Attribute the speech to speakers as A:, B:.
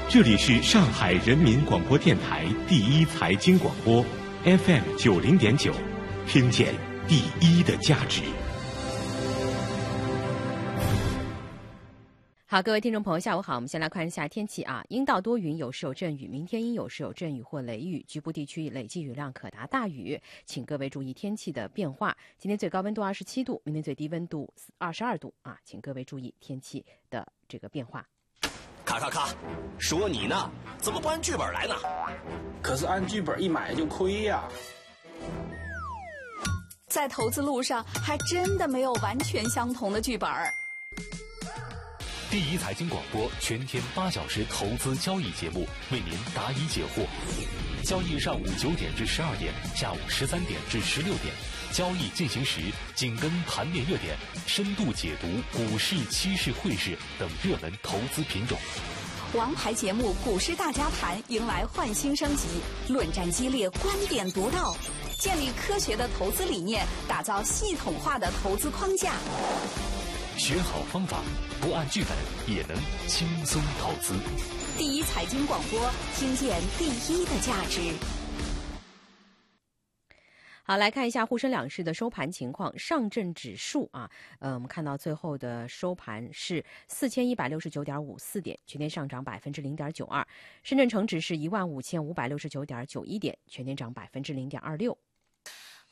A: 这里是上海人民广播电台第一财经广播 FM90.9，听见第一的价值。
B: 好，各位听众朋友，下午好。我们先来看一下天气啊，阴到多云，有时有阵雨，明天阴有时有阵雨或雷雨，局部地区累计雨量可达大雨，请各位注意天气的变化。今天最高温度27度，明天最低温度22度啊，请各位注意天气的这个变化。
C: 咔，说你呢，怎么不按剧本来呢？
D: 可是按剧本一买就亏呀。
E: 在投资路上，还真的没有完全相同的剧本。
F: 第一财经广播全天8小时投资交易节目，为您答疑解惑。交易上午9点至12点，下午13点至16点，交易进行时紧跟盘面热点，深度解读股市、期市、汇市等热门投资品种。
E: 王牌节目《股市大家谈》迎来焕新升级，论战激烈，观点独到，建立科学的投资理念，打造系统化的投资框架。
F: 学好方法，不按剧本也能轻松投资。
E: 第一财经广播，听见第一的价值。
B: 好，来看一下沪深两市的收盘情况。上证指数啊，我们看到最后的收盘是4169.54点，全天上涨0.92%。深圳成指是15569.91点，全天涨0.26%。